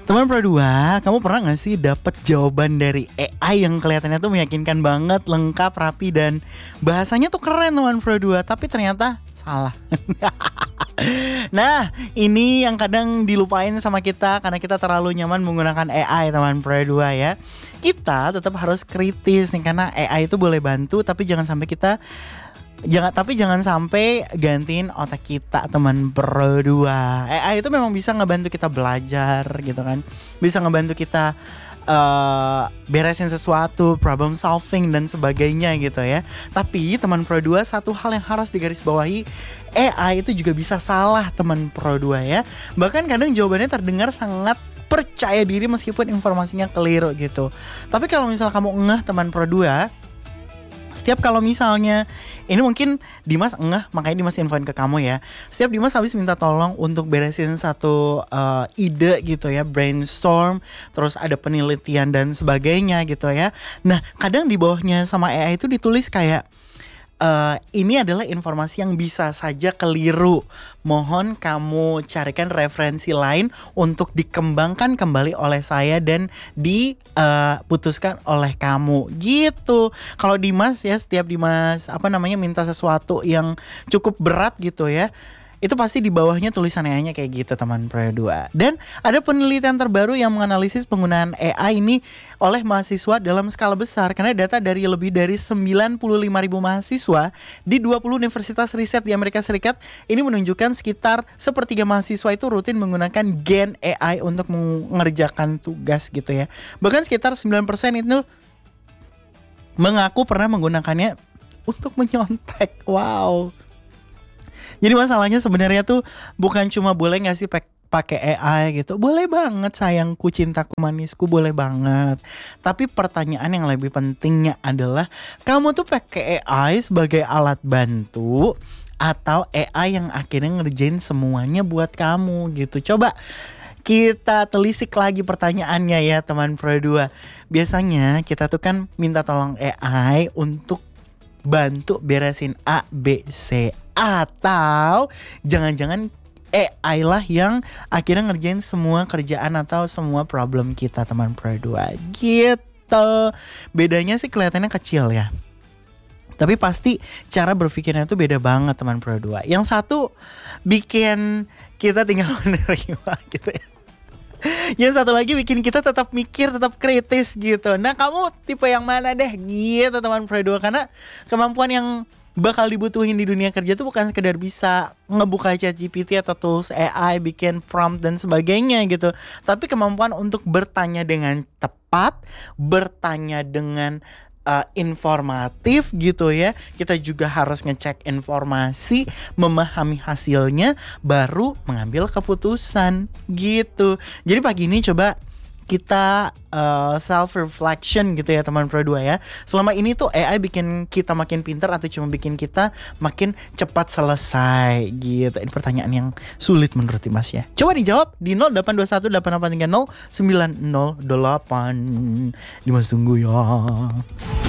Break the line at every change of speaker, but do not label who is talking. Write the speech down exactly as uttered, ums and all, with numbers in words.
Teman Pro dua, kamu pernah gak sih dapet jawaban dari A I yang kelihatannya tuh meyakinkan banget, lengkap, rapi, dan bahasanya tuh keren teman Pro dua, tapi ternyata salah. Nah, ini yang kadang dilupain sama kita karena kita terlalu nyaman menggunakan A I teman Pro dua ya. Kita tetap harus kritis nih, karena A I itu boleh bantu, tapi jangan sampai kita Jangan tapi jangan sampai gantiin otak kita teman Pro dua. A I itu memang bisa ngebantu kita belajar gitu kan. Bisa ngebantu kita uh, beresin sesuatu, problem solving dan sebagainya gitu ya. Tapi teman Pro dua, satu hal yang harus digarisbawahi, A I itu juga bisa salah teman Pro dua ya. Bahkan kadang jawabannya terdengar sangat percaya diri meskipun informasinya keliru gitu. Tapi kalau misal kamu ngeh teman Pro dua, setiap kalau misalnya ini mungkin Dimas engah, makanya Dimas infoin ke kamu ya. Setiap Dimas habis minta tolong untuk beresin satu uh, ide gitu ya, brainstorm, terus ada penelitian dan sebagainya gitu ya. Nah, kadang di bawahnya sama A I itu ditulis kayak Uh, ini adalah informasi yang bisa saja keliru. Mohon kamu carikan referensi lain untuk dikembangkan kembali oleh saya dan diputuskan uh, oleh kamu. Gitu. Kalau Dimas ya, setiap Dimas apa namanya minta sesuatu yang cukup berat gitu ya, itu pasti di bawahnya tulisan A I-nya kayak gitu teman Pro dua. Dan ada penelitian terbaru yang menganalisis penggunaan A I ini oleh mahasiswa dalam skala besar, karena data dari lebih dari sembilan puluh lima ribu mahasiswa di dua puluh universitas riset di Amerika Serikat ini menunjukkan sekitar sepertiga mahasiswa itu rutin menggunakan Gen A I untuk mengerjakan tugas gitu ya. Bahkan sekitar sembilan persen itu mengaku pernah menggunakannya untuk menyontek. Wow. Jadi masalahnya sebenarnya tuh bukan cuma boleh gak sih pakai A I gitu. Boleh banget sayangku, cintaku, manisku, boleh banget. Tapi pertanyaan yang lebih pentingnya adalah, kamu tuh pakai A I sebagai alat bantu atau A I yang akhirnya ngerjain semuanya buat kamu gitu. Coba kita telisik lagi pertanyaannya ya teman Pro dua. Biasanya kita tuh kan minta tolong A I untuk bantu beresin A, B, C, atau jangan-jangan A I lah yang akhirnya ngerjain semua kerjaan atau semua problem kita teman Pro dua gitu. Bedanya sih kelihatannya kecil ya, tapi pasti cara berpikirnya tuh beda banget teman Pro dua. Yang satu bikin kita tinggal menerima gitu ya, yang satu lagi bikin kita tetap mikir, tetap kritis gitu. Nah, kamu tipe yang mana deh gitu teman Pro dua? Karena kemampuan yang bakal dibutuhin di dunia kerja tuh bukan sekedar bisa ngebuka ChatGPT atau tools A I, bikin prompt dan sebagainya gitu, tapi kemampuan untuk bertanya dengan tepat, bertanya dengan Uh, informatif gitu ya. Kita juga harus ngecek informasi, memahami hasilnya, baru mengambil keputusan gitu. Jadi pagi ini coba kita uh, self reflection gitu ya teman Pro dua ya. Selama ini tuh A I bikin kita makin pintar atau cuma bikin kita makin cepat selesai gitu? Ini pertanyaan yang sulit menurut Dimas ya. Coba dijawab di nol delapan dua satu delapan delapan tiga nol sembilan nol delapan. Dimas tunggu ya.